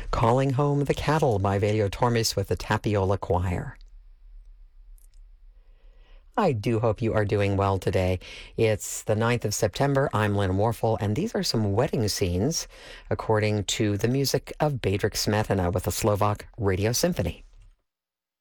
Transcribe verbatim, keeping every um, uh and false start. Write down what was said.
Calling Home the Cattle by Velio Tormes with the Tapiola Choir. I do hope you are doing well today. It's the ninth of September. I'm Lynn Warfel, and these are some wedding scenes according to the music of Bedřich Smetana with the Slovak Radio Symphony.